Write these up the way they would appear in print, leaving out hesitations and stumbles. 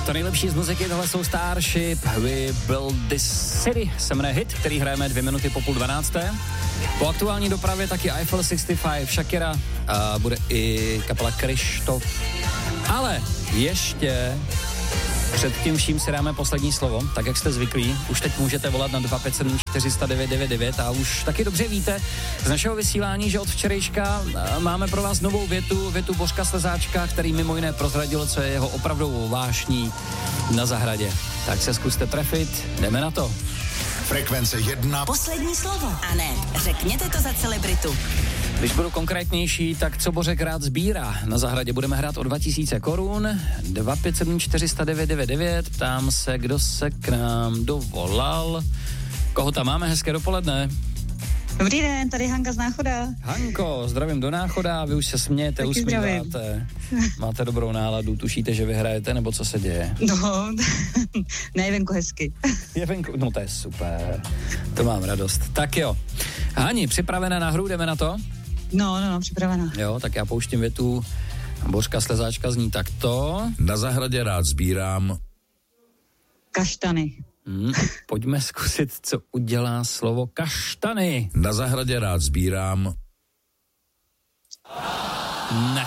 To nejlepší z muziky, tohle jsou Starship, We Build This City, se jmenuje hit, který hrajeme 2 minuty po 11:30. Po aktuální dopravě taky Eiffel 65, Shakira, a bude i kapela Krištof. Ale ještě před tím vším si dáme poslední slovo, tak jak jste zvyklí. Už teď můžete volat na 257 400 999 a už taky dobře víte z našeho vysílání, že od včerejška máme pro vás novou větu Bořka Slezáčka, který mimo jiné prozradil, co je jeho opravdovou vášní na zahradě. Tak se zkuste trefit, jdeme na to. Frekvence 1. Poslední slovo. A ne, řekněte to za celebritu. Když budu konkrétnější, tak co Bořek rád sbírá? Na zahradě budeme hrát o 2000 korun, 257 400 999, ptám se, kdo se k nám dovolal. Koho tam máme? Hezké dopoledne. Dobrý den, tady Hanka z Náchoda. Hanko, zdravím do Náchoda, vy už se smějete, usmíváte, máte dobrou náladu, tušíte, že vyhrajete, nebo co se děje? No, ne, je venku hezky. Je venku, no to je super, to mám radost. Tak jo, Hani, připravená na hru, jdeme na to? No, připravená. Jo, tak já pouštím větu, Bořka Slezáčka zní takto. Na zahradě rád sbírám Kaštany. Pojďme zkusit, co udělá slovo kaštany. Na zahradě rád sbírám Ne.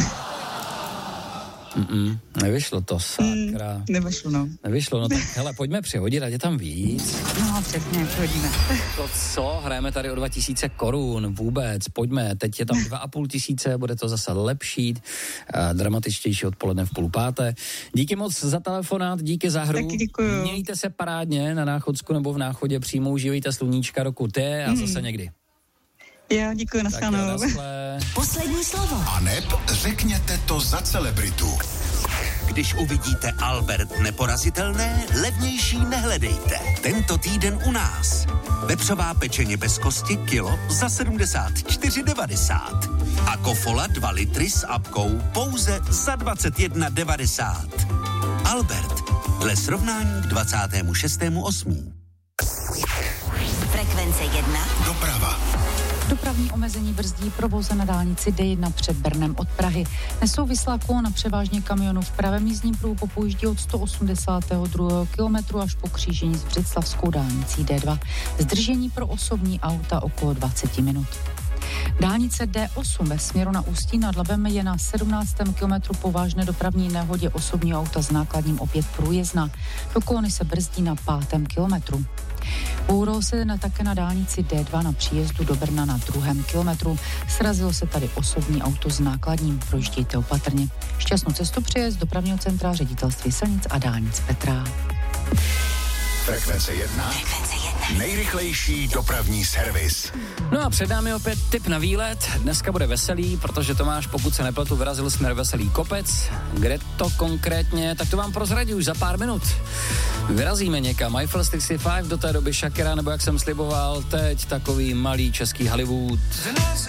Nevyšlo to, sakra. Nevyšlo, no tak hele, pojďme přihodit, ať je tam víc. No, přesně, přihodíme. To co, hrajeme tady o 2000 korun, vůbec, pojďme, teď je tam 2500, bude to zase lepší, dramatičtější odpoledne v 4:30. Díky moc za telefonát, díky za hru. Taky děkuju. Mějte se parádně na Náchodsku nebo v Náchodě přímo, užívejte sluníčka, dokud je a zase někdy. Jo, děkuji, naschledanou. Poslední slovo. a neb řekněte to za celebritu. Když uvidíte Albert Neporazitelné, levnější nehledejte. Tento týden u nás. Vepřová pečeně bez kosti kilo za 74,90. A Kofola 2 litry s apkou pouze za 21,90. Albert, dle srovnání k 26.8. Frekvence 1. Doprava. Dopravní omezení brzdí provoze na dálnici D1 před Brnem od Prahy. Nesouvislá kolona převážně kamionů v pravém jízdním pruhu popouždí od 182. kilometru až po křížení s břeclavskou dálnicí D2. Zdržení pro osobní auta okolo 20 minut. Dálnice D8 ve směru na Ústí nad Labem je na 17. kilometru po vážné dopravní nehodě osobního auta s nákladním opět průjezdná. Do kolony se brzdí na 5. kilometru. Boural se také na dálnici D2 na příjezdu do Brna na 2. kilometru. Srazilo se tady osobní auto s nákladním, projíždějte opatrně. Šťastnou cestu přeje z dopravního centra Ředitelství silnic a dálnic Petra. Frekvence 1. Nejrychlejší dopravní servis. No a před námi opět tip na výlet. Dneska bude veselý, protože Tomáš, pokud se nepletu, vyrazil směr Veselý Kopec. Kde to konkrétně, tak to vám prozradí už za pár minut. Vyrazíme někam. Eiffel 65, do té doby Shakira, nebo jak jsem sliboval, teď takový malý český Hollywood.